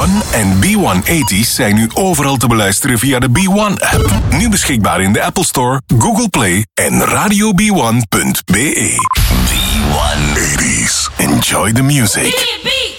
B1 en B180's zijn nu overal te beluisteren via de B1-app. Nu beschikbaar in de Apple Store, Google Play en radiob1.be. B180's. Enjoy the music. B.